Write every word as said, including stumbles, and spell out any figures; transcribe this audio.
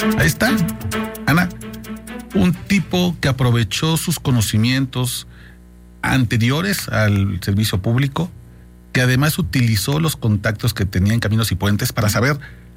Ahí está, Ana, un tipo que aprovechó sus conocimientos anteriores al servicio público, que además utilizó los contactos que tenía en Caminos y Puentes para saber